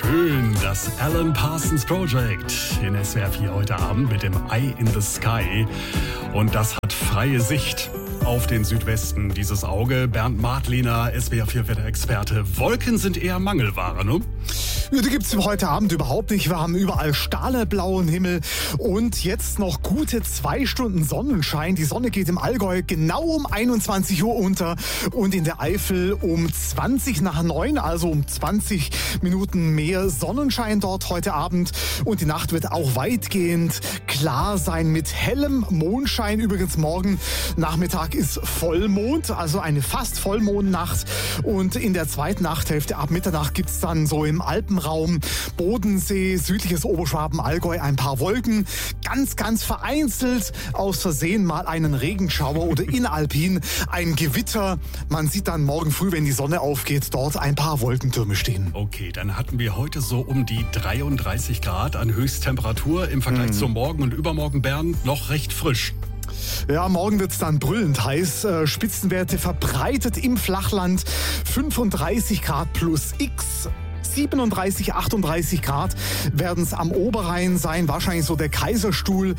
Schön, das Alan Parsons Project in SWR 4 heute Abend mit dem Eye in the Sky. Und das hat freie Sicht auf den Südwesten, dieses Auge. Bernd Martliner, SWR 4 Wetterexperte. Wolken sind eher Mangelware, ne? Ja, die gibt's heute Abend überhaupt nicht. Wir haben überall stahleblauen Himmel und jetzt noch gute 2 Stunden Sonnenschein. Die Sonne geht im Allgäu genau um 21 Uhr unter und in der Eifel um 20 nach 9, also um 20 Minuten mehr Sonnenschein dort heute Abend. Und die Nacht wird auch weitgehend klar sein mit hellem Mondschein. Übrigens morgen Nachmittag ist Vollmond, also eine fast Vollmondnacht. Und in der zweiten Nachthälfte ab Mitternacht gibt's dann so im Alpenraum, Bodensee, südliches Oberschwaben, Allgäu ein paar Wolken. Ganz vereinzelt aus Versehen mal einen Regenschauer oder in Alpin ein Gewitter. Man sieht dann morgen früh, wenn die Sonne aufgeht, dort ein paar Wolkentürme stehen. Okay, dann hatten wir heute so um die 33 Grad an Höchsttemperatur im Vergleich zum Morgen und übermorgen, Bernd, noch recht frisch. Ja, morgen wird's dann brüllend heiß. Spitzenwerte verbreitet im Flachland. 35 Grad plus X. 37, 38 Grad werden es am Oberrhein sein. Wahrscheinlich so der Kaiserstuhl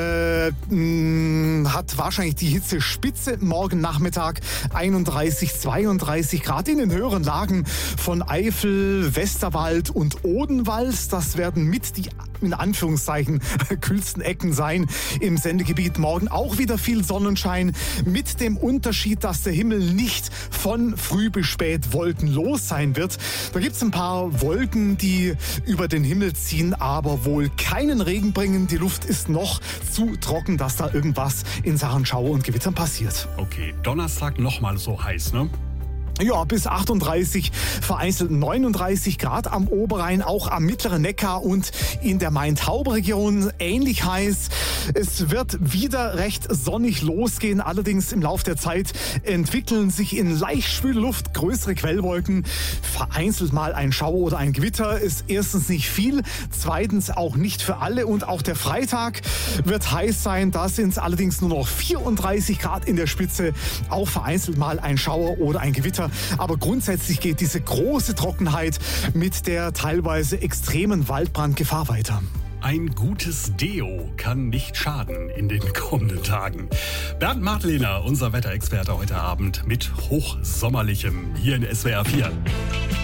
hat wahrscheinlich die Hitzespitze. Morgen Nachmittag 31, 32 Grad in den höheren Lagen von Eifel, Westerwald und Odenwald. Das werden mit die, in Anführungszeichen, kühlsten Ecken sein im Sendegebiet. Morgen auch wieder viel Sonnenschein mit dem Unterschied, dass der Himmel nicht von früh bis spät wolkenlos sein wird. Da gibt's ein paar Wolken, die über den Himmel ziehen, aber wohl keinen Regen bringen. Die Luft ist noch zu trocken, dass da irgendwas in Sachen Schauer und Gewittern passiert. Okay, Donnerstag nochmal so heiß, ne? Ja, bis 38, vereinzelt 39 Grad am Oberrhein, auch am mittleren Neckar und in der Main-Taub-Region ähnlich heiß. Es wird wieder recht sonnig losgehen, allerdings im Laufe der Zeit entwickeln sich in leicht schwüler Luft größere Quellwolken. Vereinzelt mal ein Schauer oder ein Gewitter ist erstens nicht viel, zweitens auch nicht für alle und auch der Freitag wird heiß sein. Da sind es allerdings nur noch 34 Grad in der Spitze, auch vereinzelt mal ein Schauer oder ein Gewitter. Aber grundsätzlich geht diese große Trockenheit mit der teilweise extremen Waldbrandgefahr weiter. Ein gutes Deo kann nicht schaden in den kommenden Tagen. Bernd Martliner, unser Wetterexperte heute Abend mit Hochsommerlichem hier in SWR 4.